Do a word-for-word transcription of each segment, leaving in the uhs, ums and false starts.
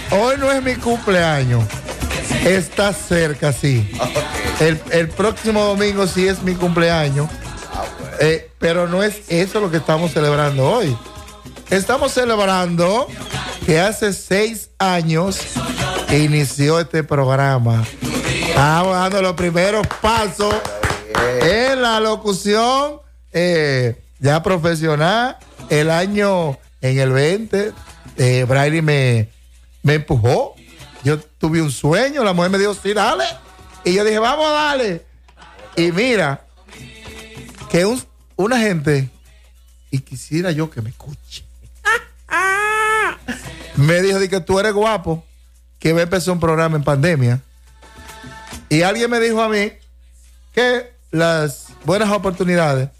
hoy no es mi cumpleaños. Está cerca, sí. Okay. El, el próximo domingo sí es mi cumpleaños. Ah, bueno. eh, pero no es eso lo que estamos celebrando hoy. Estamos celebrando que hace seis años que inició este programa. Estamos dando los primeros pasos en la locución eh, ya profesional. El año, en el veinte, eh, Brady me, me empujó. Yo tuve un sueño, la mujer me dijo, sí, dale. Y yo dije, vamos a darle. Y mira, que un, una gente, y quisiera yo que me escuche, me dijo, que tú eres guapo, que va a empezar un programa en pandemia. Y alguien me dijo a mí que las buenas oportunidades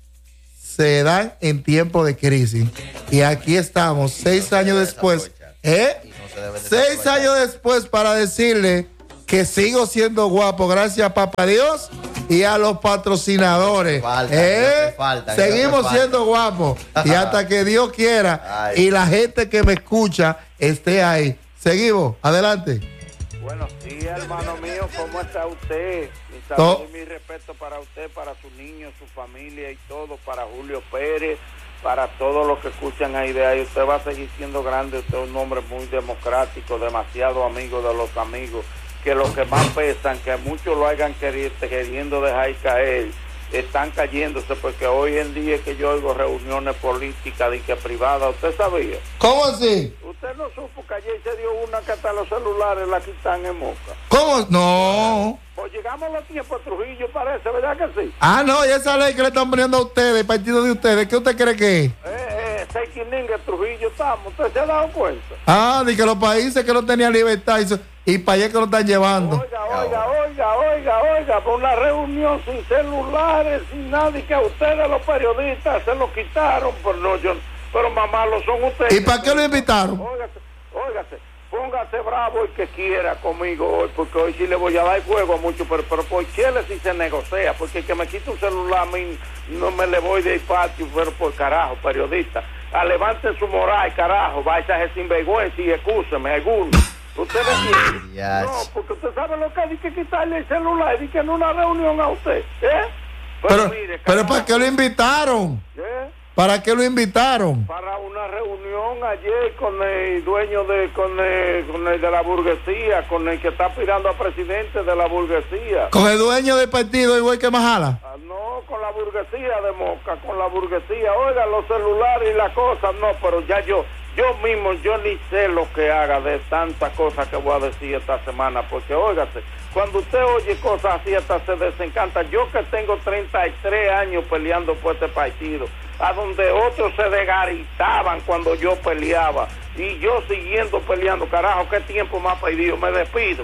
se dan en tiempo de crisis. Y aquí estamos, seis años después, ¿eh? Seis años después para decirle que sigo siendo guapo gracias a Papá Dios y a los patrocinadores. Falta, ¿eh? Falta, seguimos siendo guapos y hasta que Dios quiera. Ay. Y la gente que me escucha esté ahí. Seguimos, adelante. Buenos días, hermano mío, ¿cómo está usted? Mi saludo y mi respeto para usted, para sus niños, su familia y todo, para Julio Pérez, para todos los que escuchan ahí de ahí. Usted va a seguir siendo grande, usted es un hombre muy democrático, demasiado amigo de los amigos, que los que más pesan, que muchos lo hayan querido, queriendo dejar caer, están cayéndose, porque hoy en día que yo oigo reuniones políticas de que privadas, ¿usted sabía? ¿Cómo así? Usted no supo que ayer se dio una que hasta los celulares la quitan en Moca. ¿Cómo? No. Pues llegamos a los tiempos de Trujillo, parece, ¿verdad que sí? Ah, no, y esa ley que le están poniendo a ustedes, el partido de ustedes, ¿qué usted cree que es? Eh, eh, seis quiningas, Trujillo estamos, ¿usted se ha dado cuenta? Ah, de que los países que no tenían libertad y, y para allá que lo están llevando. Oiga, oiga, oiga, oiga, oiga, por una reunión sin celulares, sin nada, y que a ustedes los periodistas se lo quitaron, pero no, yo, pero mamá, lo son ustedes. ¿Y para qué lo invitaron? Óigase, óigase, póngase bravo el que quiera conmigo hoy, porque hoy sí le voy a dar fuego a mucho, pero, pero por Chile sí se negocia, porque el que me quita un celular a mí no me le voy de patio, pero por carajo, periodista, a levanten su moral, carajo, vaya a sinvergüenza y excúseme, alguno. ¿Usted me entiende? Yes. No, porque usted sabe lo que hay que quitarle el celular y que en una reunión a usted, ¿eh? Pero, pero, mire, pero ¿para qué lo invitaron? ¿Eh? ¿Para qué lo invitaron? Para una reunión ayer con el dueño de con el, con el de la burguesía, con el que está aspirando a presidente de la burguesía. ¿Con el dueño del partido igual que Majala? Ah, no, con la burguesía de Moca, con la burguesía. Oiga, los celulares y las cosas, no, pero ya yo, yo mismo, yo ni sé lo que haga de tantas cosas que voy a decir esta semana, porque óigase, cuando usted oye cosas así hasta se desencanta. Yo que tengo treinta y tres años peleando por este partido, a donde otros se desgaritaban cuando yo peleaba, y yo siguiendo peleando, carajo, qué tiempo más perdido, me despido.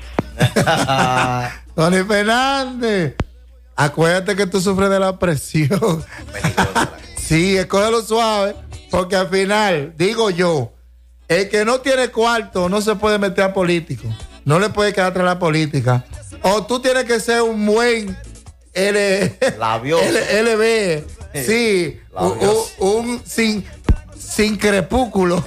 Tony Fernández, acuérdate que tú sufres de la presión. Sí, escógelo suave, porque al final, digo yo, el que no tiene cuarto no se puede meter a político, no le puede quedar atrás la política, o tú tienes que ser un buen L, L, L B, sí, un, un, un sin, sin crepúsculo,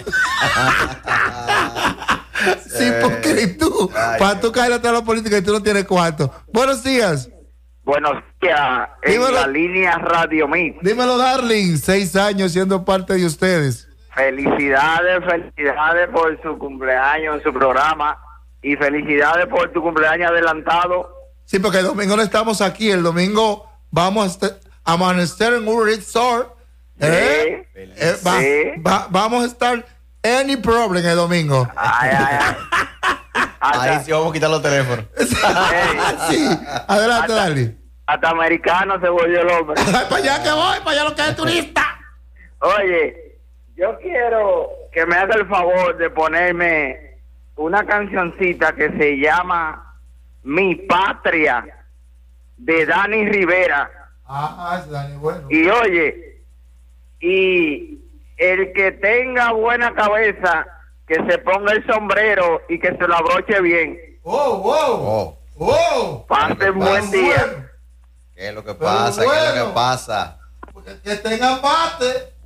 sin pulcritud, para tú caer atrás de la política y tú no tienes cuarto. Buenos días. Buenos días, en dímelo, la línea Radio Mix. Dímelo, darling, seis años siendo parte de ustedes. Felicidades, felicidades por su cumpleaños en su programa, y felicidades por tu cumpleaños adelantado. Sí, porque el domingo no estamos aquí, el domingo vamos a estar, amanecer en un resort. ¿Eh? Sí, eh, va, sí. va, vamos a estar any problem el domingo. Ay, ay, ay. Ahí sí vamos a quitar los teléfonos. Sí, adelante, dale. Hasta americano se volvió el hombre. Para allá que voy, para allá lo que es turista. Oye, yo quiero que me haga el favor de ponerme una cancioncita que se llama Mi Patria, de Dani Rivera. Ah, es Dani, bueno. Y oye, y el que tenga buena cabeza, que se ponga el sombrero y que se lo abroche bien. ¡Oh, wow! ¡Oh! oh. Pase un buen día. ¿Qué es lo que pasa? Bueno, ¿qué es lo que pasa? Que tenga parte.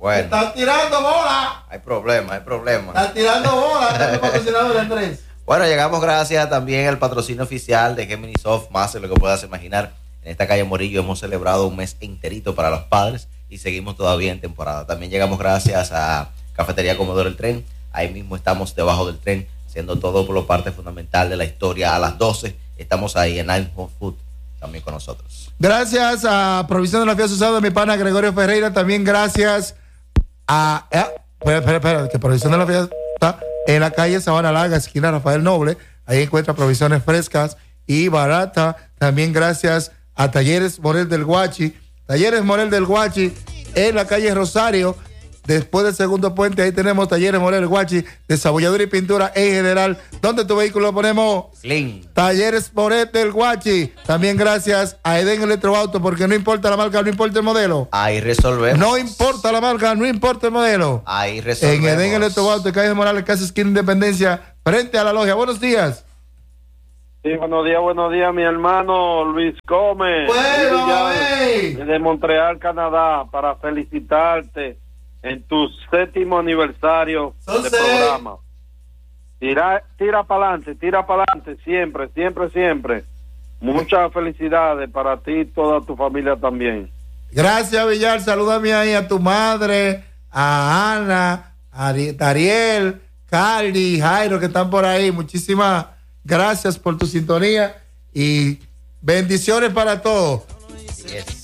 Bueno. Están tirando bola. Hay problema, hay problema. Están tirando bola. Bueno, llegamos gracias también al patrocinio oficial de Gemini Soft, más de lo que puedas imaginar. En esta calle Morillo hemos celebrado un mes enterito para los padres y seguimos todavía en temporada. También llegamos gracias a Cafetería Comodoro El Tren. Ahí mismo estamos debajo del tren, haciendo todo por la parte fundamental de la historia. A las doce estamos ahí en Nine Home Food, también con nosotros. Gracias a Provisión de la Fiesta Usada de mi pana Gregorio Ferreira. También gracias a... Eh, espera, espera, espera, que Provisión de la Fiesta está en la calle Sabana Larga, esquina Rafael Noble. Ahí encuentra provisiones frescas y baratas. También gracias a Talleres Morel del Guachi. Talleres Morel del Guachi en la calle Rosario. Después del segundo puente, ahí tenemos Talleres Morel del Guachi, desabolladura y pintura en general. ¿Dónde tu vehículo lo ponemos? Clean. Talleres Morel del Guachi. También gracias a Eden Electroauto, porque no importa la marca, no importa el modelo. Ahí resolvemos. No importa la marca, no importa el modelo. Ahí resolvemos. En Eden Electroauto, calle Morales, casi esquina Independencia, frente a la logia. Buenos días. Sí, buenos días, buenos días, mi hermano Luis Gómez. Bueno, de Montreal, Canadá, para felicitarte en tu séptimo aniversario So de sé. programa. Tira, tira para adelante, tira para adelante, siempre, siempre, siempre. Muchas felicidades para ti y toda tu familia también. Gracias, Villar. Salúdame ahí a tu madre, a Ana, a Ariel, Carly, Jairo, que están por ahí. Muchísimas gracias por tu sintonía y bendiciones para todos. Yes.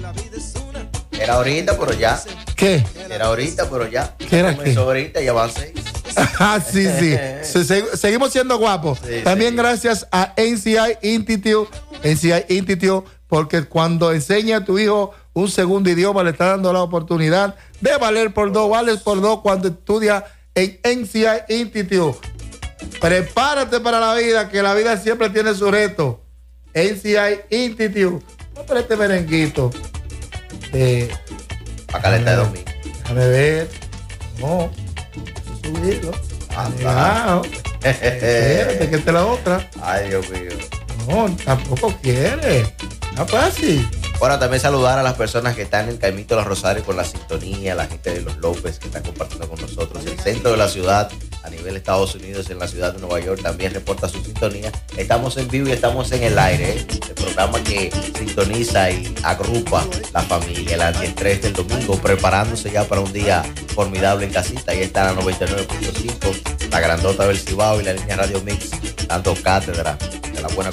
Era ahorita, pero ya. ¿Qué? Era ahorita, pero ya. ¿Qué era Comenzó qué? ahorita, ya van seis. Ah, sí, sí. Se- se- seguimos siendo guapos. Sí, También sí. gracias a N C I Institute, N C I Institute, porque cuando enseña a tu hijo un segundo idioma, le está dando la oportunidad de valer por dos, vales por dos cuando estudia en N C I Institute. Prepárate para la vida, que la vida siempre tiene su reto. N C I Institute. No, pero este merenguito. Eh, Para calentar de domingo. déjame ver. No. Subirlo. Ah, Negado. Espérate, que esta es la otra. Ay, Dios mío. No, tampoco quiere. Está fácil. Ahora también saludar a las personas que están en el Caimito de los Rosarios con la sintonía, la gente de los López que están compartiendo con nosotros. El centro de la ciudad, a nivel Estados Unidos, en la ciudad de Nueva York, también reporta su sintonía. Estamos en vivo y estamos en el aire, ¿eh? El programa que sintoniza y agrupa la familia, el antiestrés del domingo, preparándose ya para un día formidable en casita. Ahí está la noventa y nueve punto cinco, la grandota del Cibao y la línea Radio Mix, dando cátedra de la buena